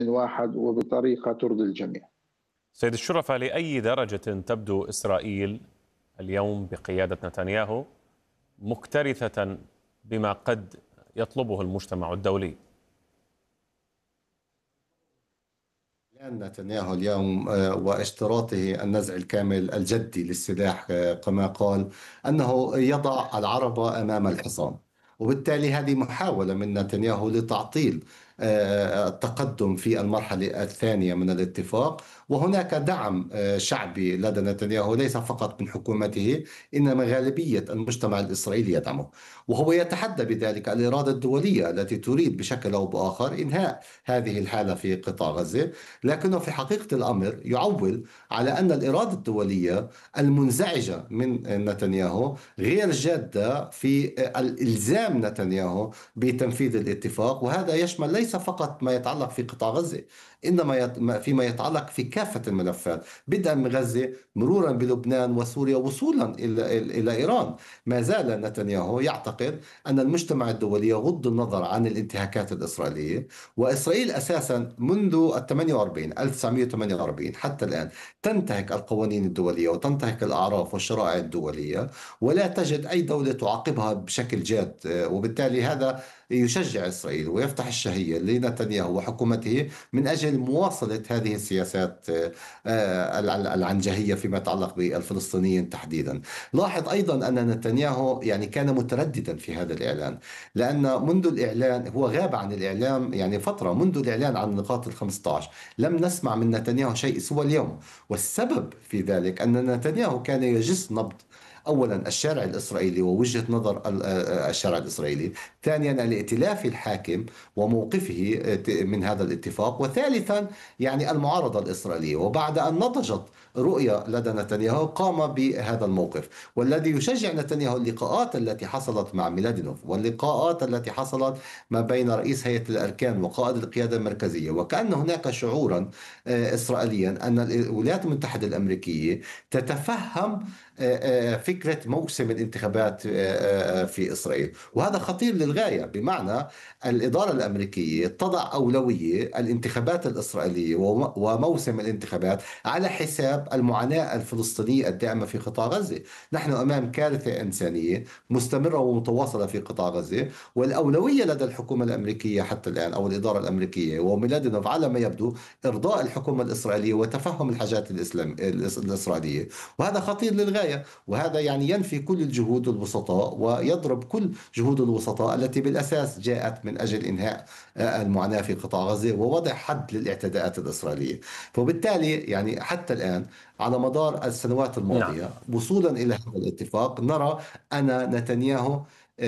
واحد وبطريقة ترضي الجميع. سيد الشرفاء، لأي درجة تبدو إسرائيل اليوم بقيادة نتنياهو مكترثة بما قد يطلبه المجتمع الدولي؟ نتنياهو اليوم واشتراطه النزع الكامل الجدي للسلاح كما قال أنه يضع العربة أمام الحصان، وبالتالي هذه محاولة من نتنياهو لتعطيل التقدم في المرحلة الثانية من الاتفاق. وهناك دعم شعبي لدى نتنياهو ليس فقط من حكومته، إنما غالبية المجتمع الإسرائيلي يدعمه، وهو يتحدى بذلك الإرادة الدولية التي تريد بشكل أو بآخر إنهاء هذه الحالة في قطاع غزة. لكنه في حقيقة الأمر يعول على أن الإرادة الدولية المنزعجة من نتنياهو غير جادة في الإلزام نتنياهو بتنفيذ الاتفاق، وهذا يشمل ليس فقط ما يتعلق في قطاع غزة، إنما فيما يتعلق في كافة الملفات، بدءا من غزة مرورا بلبنان وسوريا وصولا إلى إيران. ما زال نتنياهو يعتقد أن المجتمع الدولي يغض النظر عن الانتهاكات الإسرائيلية، وإسرائيل أساسا منذ 1948 حتى الآن تنتهك القوانين الدولية وتنتهك الأعراف والشرائع الدولية، ولا تجد أي دولة تعاقبها بشكل جاد. وبالتالي هذا يشجع إسرائيل ويفتح الشهية لنتنياهو وحكومته من أجل مواصلة هذه السياسات العنجهية فيما يتعلق بالفلسطينيين تحديدا. لاحظ أيضا أن نتنياهو كان مترددا في هذا الإعلان، لأن منذ الإعلان هو غاب عن الإعلام فترة، منذ الإعلان عن النقاط ال15 لم نسمع من نتنياهو شيء سوى اليوم. والسبب في ذلك أن نتنياهو كان يجس نبض أولا الشارع الإسرائيلي ووجهة نظر الشارع الإسرائيلي، ثانيا الائتلاف الحاكم وموقفه من هذا الاتفاق، وثالثا المعارضة الإسرائيلية. وبعد أن نضجت رؤية لدى نتنياهو قام بهذا الموقف، والذي يشجع نتنياهو اللقاءات التي حصلت مع ميلادينوف واللقاءات التي حصلت ما بين رئيس هيئة الأركان وقائد القيادة المركزية، وكأن هناك شعورا إسرائيليا أن الولايات المتحدة الأمريكية تتفهم فكرة موسم الانتخابات في إسرائيل، وهذا خطير للغاية. بمعنى الإدارة الأمريكية تضع أولوية الانتخابات الإسرائيلية وموسم الانتخابات على حساب المعاناة الفلسطينية الدائمة في قطاع غزة. نحن أمام كارثة إنسانية مستمرة ومتواصلة في قطاع غزة، والأولوية لدى الحكومة الأمريكية حتى الآن أو الإدارة الأمريكية وميلادينوف على ما يبدو إرضاء الحكومة الإسرائيلية وتفهم الحاجات الإسرائيلية، وهذا خطير للغاية. وهذا ينفي كل الجهود الوسطاء ويضرب كل جهود الوسطاء التي بالأساس جاءت من أجل إنهاء المعاناة في قطاع غزة ووضع حد للاعتداءات الإسرائيلية. فبالتالي حتى الآن على مدار السنوات الماضية وصولا إلى هذا الاتفاق نرى أن نتنياهو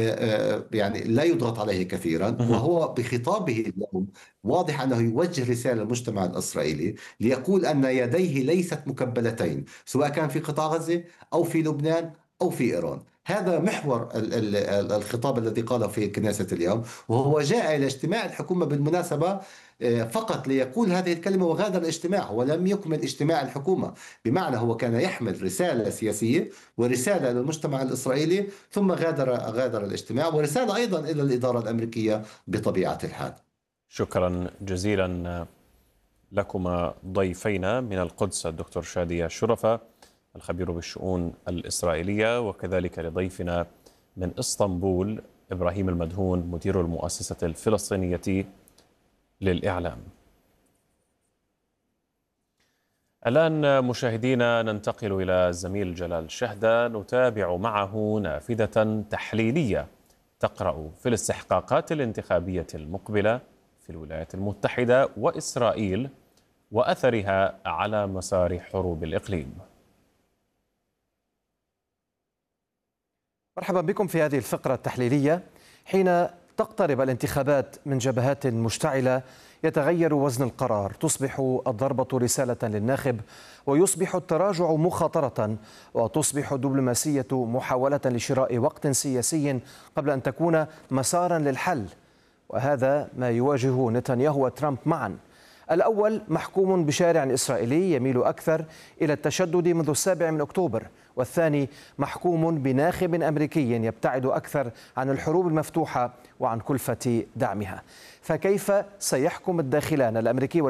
لا يضغط عليه كثيرا، وهو بخطابه اليوم واضح أنه يوجه رسالة للمجتمع الإسرائيلي ليقول أن يديه ليست مكبلتين، سواء كان في قطاع غزة أو في لبنان أو في إيران. هذا محور الخطاب الذي قاله في كنيسة اليوم، وهو جاء إلى اجتماع الحكومة بالمناسبة فقط ليقول هذه الكلمة وغادر الاجتماع ولم يكمل اجتماع الحكومة. بمعنى هو كان يحمل رسالة سياسية ورسالة للمجتمع الإسرائيلي ثم غادر الاجتماع، ورسالة أيضا إلى الإدارة الأمريكية بطبيعة الحال. شكرا جزيلا لكما ضيفينا من القدس الدكتور شادية الشرفاء الخبير بالشؤون الإسرائيلية، وكذلك لضيفنا من إسطنبول إبراهيم المدهون مدير المؤسسة الفلسطينية للإعلام. الآن مشاهدينا ننتقل إلى الزميل جلال شهدة نتابع معه نافذة تحليلية تقرأ في الاستحقاقات الانتخابية المقبلة في الولايات المتحدة وإسرائيل وأثرها على مسار حروب الإقليم. مرحبا بكم في هذه الفقرة التحليلية. حين تقترب الانتخابات من جبهات مشتعلة يتغير وزن القرار، تصبح الضربة رسالة للناخب ويصبح التراجع مخاطرة، وتصبح الدبلوماسية محاولة لشراء وقت سياسي قبل أن تكون مسارا للحل. وهذا ما يواجهه نتنياهو وترامب معا. الأول محكوم بشارع إسرائيلي يميل أكثر إلى التشدد منذ 7 أكتوبر، والثاني محكوم بناخب أمريكي يبتعد أكثر عن الحروب المفتوحة وعن كلفة دعمها. فكيف سيحكم الداخلان الأمريكي